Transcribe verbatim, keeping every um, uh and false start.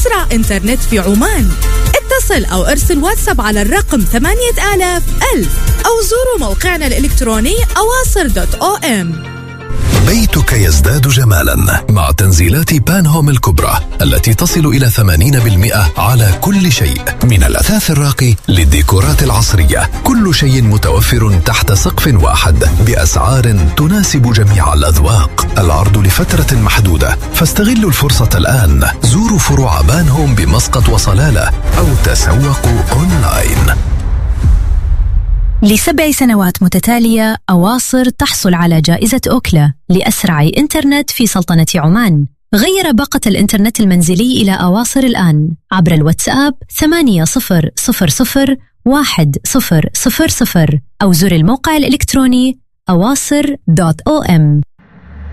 أسرع إنترنت في عمان. اتصل أو ارسل واتساب على الرقم ثمانية آلاف ألف أو زوروا موقعنا الإلكتروني أواصر دوت أو إم. بيتك يزداد جمالا مع تنزيلات بان هوم الكبرى التي تصل إلى ثمانين بالمئة على كل شيء، من الأثاث الراقي للديكورات العصرية. كل شيء متوفر تحت سقف واحد بأسعار تناسب جميع الأذواق. العرض لفترة محدودة، فاستغلوا الفرصة الآن. زوروا فروع بان هوم بمسقط وصلالة أو تسوقوا أونلاين. لسبع سنوات متتالية أواصر تحصل على جائزة أوكلا لأسرع إنترنت في سلطنة عمان. غير باقة الإنترنت المنزلي إلى أواصر الآن عبر الواتساب ثمانية صفر صفر صفر واحد صفر صفر صفر أو زر الموقع الإلكتروني أواصر دوت أو إم.